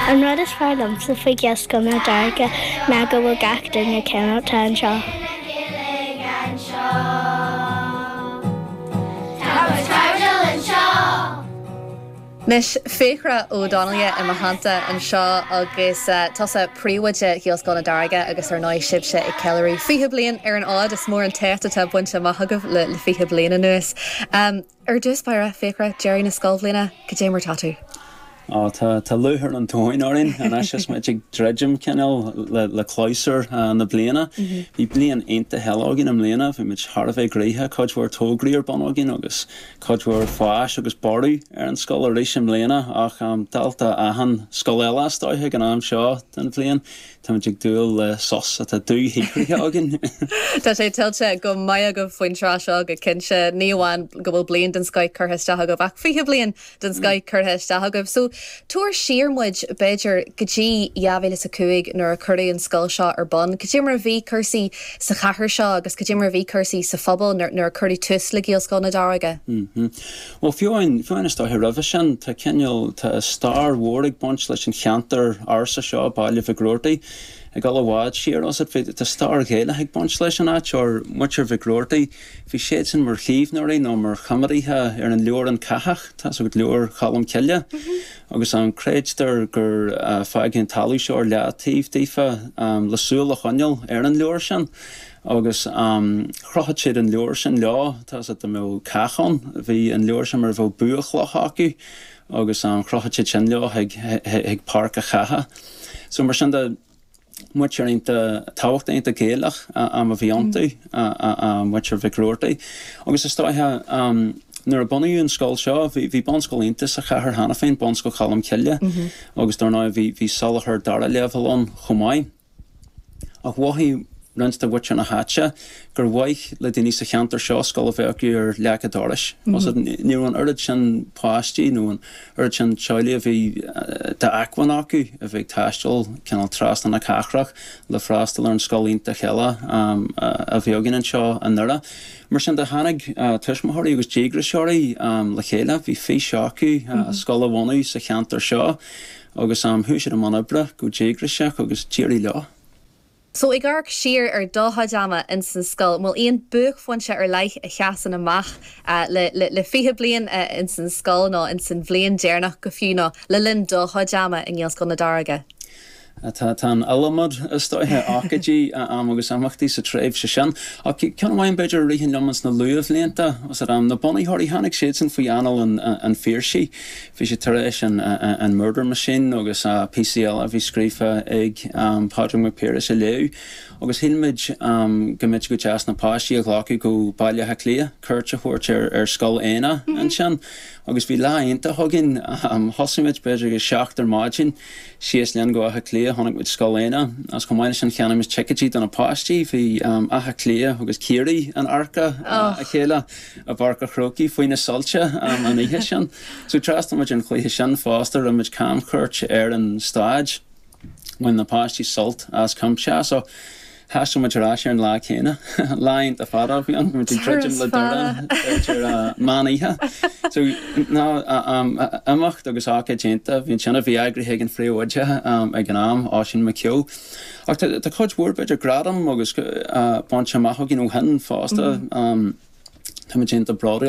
An rud is fear lumsa faoi gceascán na dearga me go bhfuil gach duine ceannaithe anseo. Mis féchra ó Donnalia I mahananta an seo agus tosa príomhaide hios gona darga agus ar 9 sibse I ceirí fiche blian ar an ád is mór an teachta buinte maithagah le fiche bliana nuas. Ar dús bara féchra Jerry na scoilbliana go dé mar tatu. Tá luthar an tóin árin an eis me ag dredjim cenal le cloiser na bliana. Bhí blian einta helágin am bliana, bhí mit Harvey Greithe codhfuir tógraíar banógin agus codhfuir fáis agus ború ar an scoil a rééis am bliana ach dalta ahan scoil eile stáithe gan am seo den blian. Tá ag dúil le sos a tá dú hícrithe agin. Tá sé tiltte go mai go foioinrá seo go cinse níomháin go bhfuil blian den Sky chuthaiste go bach fiche blian den Sky chuthaiste agah. So tuair siarmuid beidir gotí jaabhile sa cuaig nuair a chuirí an scoil seo ar bun. Gotí mar bhí cursaí sa chathair seo agus gotí mar bhí cursaí sa phobal nuair a chuirí tús le gíal scoil na dáige. Well, fiúin is táithir roimhe sin tá ceanneal tá star mhórig buint leis an cheantar arsa seo bailile bhígróirtaí. Ag gal bhád siar os tá star chéile ag buint leis an áit or muir bhígróirtaí. Bhí séad sin mar chiomhnairí nó mar chamarithe ar an leor an cathach tá so go leor chalam ceile. Agus an créidir gur feigin talú seo leatíh dífa lasúla choneal ar an leor sin. Agus chrochad siad an leor sin leá tá sa mé cachan bhí an leor sin mar bh buachlach acu agus chrochad siad sin leá ag parc a chatha. So mar sin muir einta táhacht einta céalach am a bhíontaí muir bhígróirtaí. Agus is stáithe nuair a bunaú an scoil seo, bhí bonscoil intas a chathair hana féin bonscoil chalam ceile agus darná bhí salachar dara leabhalón chomáid. Ach bhaithí runsta bhuiit an a háte gur bhaith le daoine sa cheantar seo scoil a bheith acu ar leacha doris. Os níor an urid sin páistí nó an urid sin teile a bhí de achhain acu a bheith taistil cenal trasna na cachrach le frástal ar an scoil ínta cheile a bheogin an seo an nura. Mar sin de hanig tuismathirí agus dégra seoirí le chéile bhí fé seo acu scoil a bhhaú sa cheantar seo agus thuúisiir am manabre go dégra seach agus tíirí le. So I garc siar ar dóthadama in san scoil, mul íon buch foinse ar leith a cheasan amach le fiche blian in san scoil nó in san bblion déarnach go fiú nó le linn dóthadama in gheal scoil na dáige. Tá an alamad stáithe acadí agus amachtaí sa tréimh se sin. Cean bhain beidir rihin lemas na luamh léanta os na boníthirí hanig séad san faoi anal an fearsí. Bhí sé tar éis an murder machine agus PCL a bhí scrífa ag Padraig McPearse a leu. Agus hilmid gomid go teas na páistí a ghlacu go bailile clia, cuirte chuirt ar scoil éine an sin. Agus bhí láonanta thugin hosimid beidir go seachtar máidin sios lean go athe clia tháinig mit scoil éine. As go maiile sin cheanna is checkatí don na páistí bhí athe clia agus cíirí an arca a chéile a bharca chrócaí faoin na soilte an ihe sin. So trastal muid an chluithe sin fástar a muid cam cuirt ar an stáid when na páistí salt as cumse. So Hashtag muid rá sé an lá chéine láint a fada bhí an muid trejin le dara maníthe. So ná amacht agus ácha dénta bhín sinna bhí agrithe an phríomhaide ag an am á sin McKeough. Ach tá chuid bhór beidir gradam agus báint amach gin ó hen fásta tá dénta brádaí